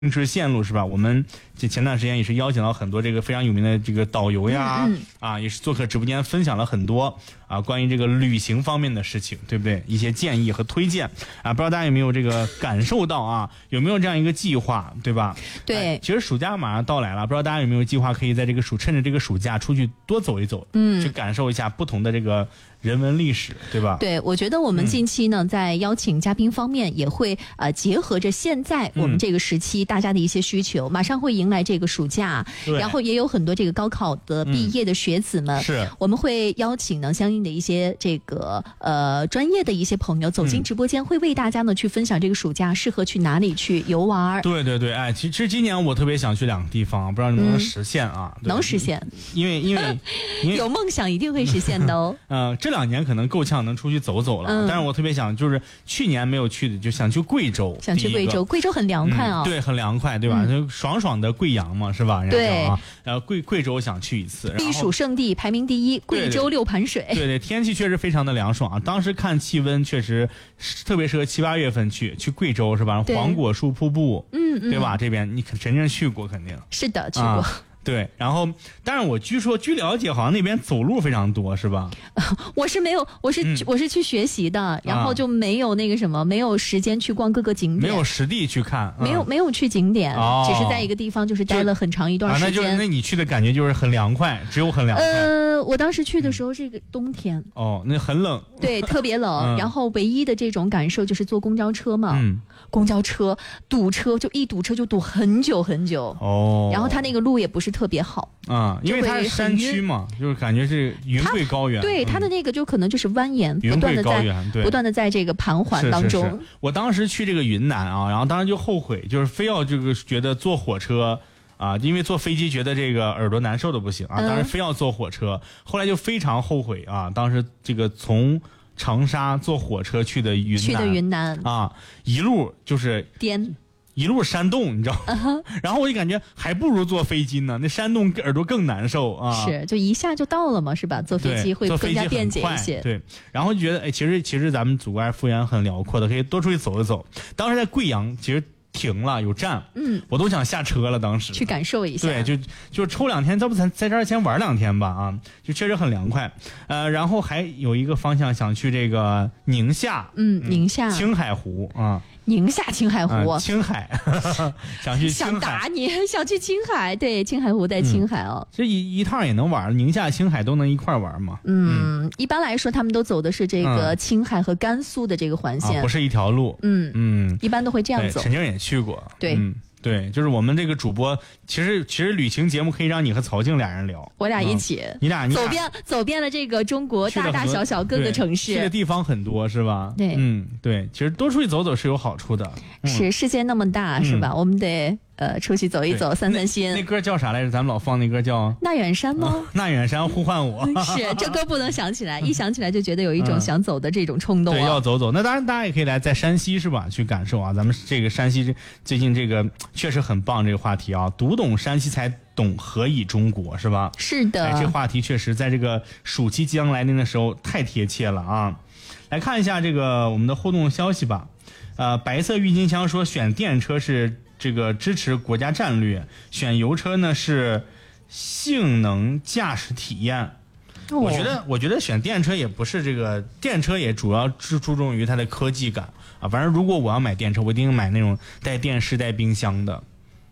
知线路是吧？我们这前段时间也是邀请到很多这个非常有名的这个导游呀，也是做客直播间分享了很多关于这个旅行方面的事情，对不对？一些建议和推荐不知道大家有没有这个感受到有没有这样一个计划，对吧？ 对， 其实暑假马上到来了，不知道大家有没有计划可以在这个趁着这个暑假出去多走一走，去感受一下不同的这个人文历史，对吧？ 对，我觉得我们近期呢，在邀请嘉宾方面也会结合着现在我们这个时期大家的一些需求，马上会迎来这个暑假，然后也有很多这个高考的毕业的学子们， 是我们会邀请呢相应的一些这个专业的一些朋友走进直播间，会为大家呢去分享这个暑假适合去哪里去游玩。 对对对，其实今年我特别想去2个地方，不知道能不能实现能实现， 因为有梦想一定会实现的哦。 这2年可能够呛能出去走走了，但是我特别想，就是去年没有去的，就想去贵州。 想去贵州，贵州很凉快对，很凉快，对吧？就爽爽的贵阳嘛，是吧？ 对然后贵州想去一次， 避暑胜地排名第1，贵州6盘水。 对，天气确实非常的凉爽当时看气温确实特别适合7、8月份去贵州是吧？黄果树瀑布，对吧？这边你真正去过肯定是的，去过。 对，然后但是我据了解好像那边走路非常多是吧？ 我是没有，我是去学习的，然后就没有那个什么，没有时间去逛各个景点， 没有实地去看， 没有去景点，只是在一个地方就是待了很长一段时间。 那你去的感觉就是很凉快，只有很凉快。 我当时去的时候是个冬天， 那很冷， 对，特别冷。然后唯一的这种感受就是坐公交车嘛，公交车堵车，就一堵车就堵很久很久。然后它那个路也不是特别好因为它是山区嘛，就是感觉是云贵高原。 对，它的那个就可能就是蜿蜒， 云贵高原， 不断的在这个盘环当中。 是我当时去这个云南然后当时就后悔，就是非要这个觉得坐火车因为坐飞机觉得这个耳朵难受的不行当时非要坐火车，后来就非常后悔当时这个从长沙坐火车去的云南一路就是颠。 一路山洞，你知道然后我就感觉还不如坐飞机呢，那山洞耳朵更难受是，就一下就到了嘛，是吧？坐飞机会更加便捷一些。 对，然后就觉得其实咱们祖国还幅员很辽阔的，可以多出去走一走。当时在贵阳，其实停了有站，我都想下车了，当时去感受一下。 对，就抽2天，要不咱在这儿先玩2天吧就确实很凉快。然后还有一个方向想去这个宁夏， 宁夏青海湖宁夏青海湖， 青海想去青海， 想打你，想去青海，对，青海湖在青海这一趟也能玩，宁夏青海都能一块玩嘛。 一般来说他们都走的是这个青海和甘肃的这个环线， 不是一条路。 一般都会这样走。 陈静也去过， 对。 对，就是我们这个主播，其实旅行节目可以让你和曹静俩人聊， 我俩一起， 你俩走遍了这个中国大大小小各个城市， 去的地方很多是吧？ 对， 对，其实多出去走走是有好处的。 是世界那么大，是吧？我们得出去走一走，散散心。 那歌叫啥来着？咱们老放那歌叫那远山吗？ 那远山呼唤我。 是，这歌不能想起来，一想起来就觉得有一种想走的这种冲动。 对，要走走。那当然，大家也可以来在山西是吧？去感受咱们这个山西最近这个确实很棒，这个话题读懂山西才懂何以中国，是吧？ 是的， 这话题确实在这个暑期即将来临的时候太贴切了来看一下这个我们的互动消息吧。白色郁金香说选电车是这个支持国家战略，选油车呢是性能驾驶体验。我觉得选电车也不是这个，电车也主要注重于它的科技感反正如果我要买电车，我一定买那种带电视带冰箱的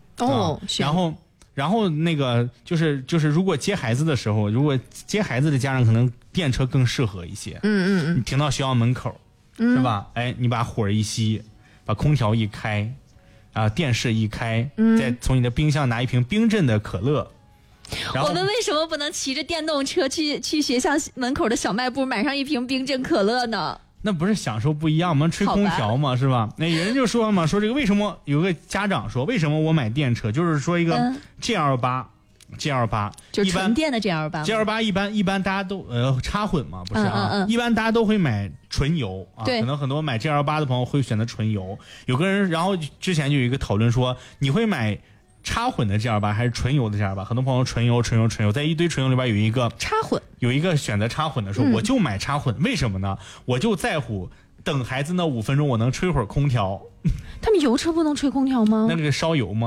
然后那个就是如果接孩子的时候，如果接孩子的家长可能电车更适合一些。你停到学校门口是吧？你把火一熄，把空调一开电视一开，再从你的冰箱拿一瓶冰镇的可乐。 我们为什么不能骑着电动车去学校门口的小卖部买上一瓶冰镇可乐呢？ 那不是享受不一样吗？吹空调嘛，是吧？那有人就说嘛，说这个为什么有个家长说为什么我买电车，就是说一个 G28 就纯电的 G28 一般大家都插混嘛，不是一般大家都会买纯油可能很多买 G28 的朋友会选择纯油。有个人然后之前就有一个讨论说，你会买插混的 G28 还是纯油的 G28？ 很多朋友纯油，在一堆纯油里边有一个选择插混的，说我就买插混，为什么呢？我就在乎等孩子那5分钟，我能吹会儿空调。 他们油车不能吹空调吗？ 那个烧油吗？